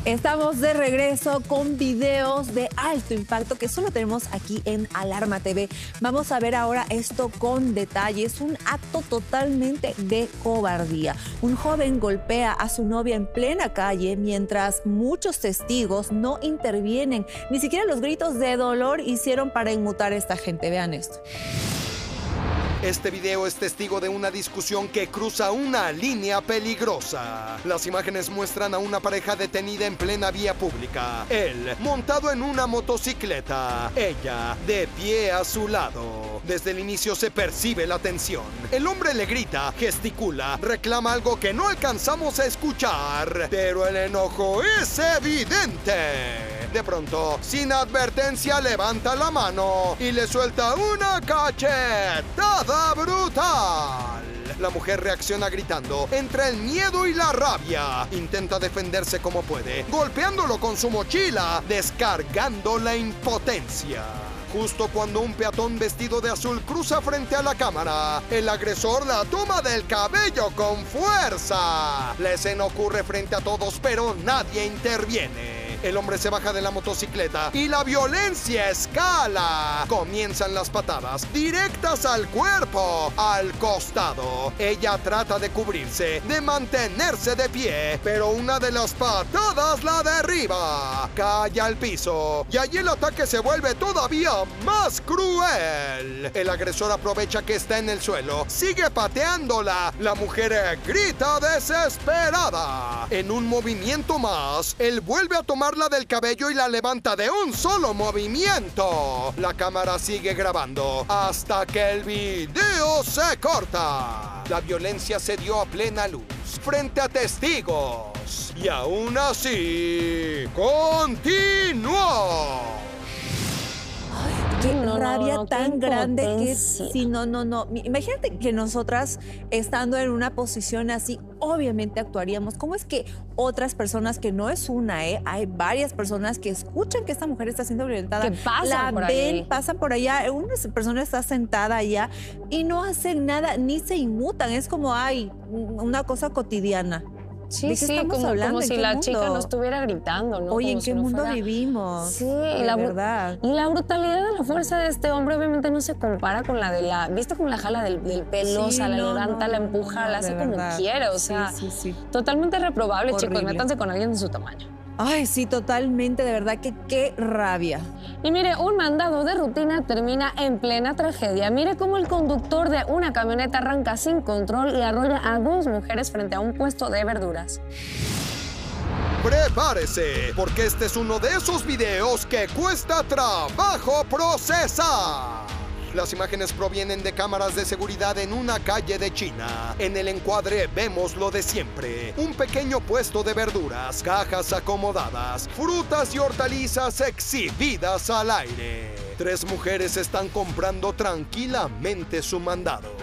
Estamos de regreso con videos de alto impacto que solo tenemos aquí en Alarma TV. Vamos a ver ahora esto con detalle. Es un acto totalmente de cobardía. Un joven golpea a su novia en plena calle mientras muchos testigos no intervienen. Ni siquiera los gritos de dolor hicieron para inmutar a esta gente. Vean esto. Este video es testigo de una discusión que cruza una línea peligrosa. Las imágenes muestran a una pareja detenida en plena vía pública. Él, montado en una motocicleta. Ella, de pie a su lado. Desde el inicio se percibe la tensión. El hombre le grita, gesticula, reclama algo que no alcanzamos a escuchar. Pero el enojo es evidente. De pronto, sin advertencia, levanta la mano y le suelta una cachetada brutal. La mujer reacciona gritando entre el miedo y la rabia. Intenta defenderse como puede, golpeándolo con su mochila, descargando la impotencia. Justo cuando un peatón vestido de azul cruza frente a la cámara, el agresor la toma del cabello con fuerza. La escena ocurre frente a todos, pero nadie interviene. El hombre se baja de la motocicleta y la violencia escala. Comienzan las patadas directas al cuerpo, al costado. Ella trata de cubrirse, de mantenerse de pie, pero una de las patadas la derriba. Cae al piso y allí el ataque se vuelve todavía más cruel. El agresor aprovecha que está en el suelo, sigue pateándola. La mujer grita desesperada. En un movimiento más, él vuelve a tomarla del cabello y la levanta de un solo movimiento. La cámara sigue grabando hasta que el video se corta. La violencia se dio a plena luz, frente a testigos. Y aún así, continuó. Qué rabia tan grande que sí, no. Imagínate que nosotras, estando en una posición así, obviamente actuaríamos. ¿Cómo es que otras personas, que no es una, hay varias personas que escuchan que esta mujer está siendo violentada, que pasan la por ven, ahí, pasan por allá, una persona está sentada allá y no hacen nada, ni se inmutan? Es como, una cosa cotidiana. Sí, como si la chica no estuviera gritando, ¿no? Oye, como ¿en qué mundo vivimos? Sí, la verdad. Y la brutalidad de la fuerza de este hombre obviamente no se compara con la de la... ¿Viste cómo la jala del pelo? Sí, o sea, la levanta, la empuja, la hace como quiere, o sea... Sí. Totalmente reprobable, Horrible. chicos. Métanse con alguien de su tamaño. Ay, sí, totalmente, de verdad que qué rabia. Y mire, un mandado de rutina termina en plena tragedia. Mire cómo el conductor de una camioneta arranca sin control y arrolla a dos mujeres frente a un puesto de verduras. Prepárese, porque este es uno de esos videos que cuesta trabajo procesar. Las imágenes provienen de cámaras de seguridad en una calle de China. En el encuadre vemos lo de siempre. Un pequeño puesto de verduras, cajas acomodadas, frutas y hortalizas exhibidas al aire. Tres mujeres están comprando tranquilamente su mandado.